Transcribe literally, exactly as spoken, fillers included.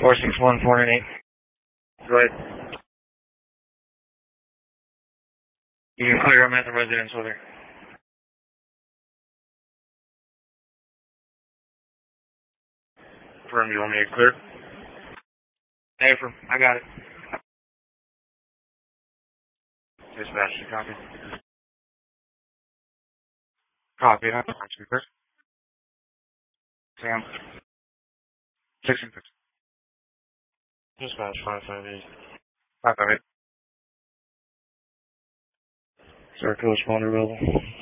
four six one four nine eight. Go ahead. You can clear them at the residence with her. Affirm, you want me to clear? Hey, affirm, I got it. Dispatch, you copy? Copy, that's fine, speaker. Sam. six and six. Dispatch, five five eight. five five eight. Sir, co-responder available.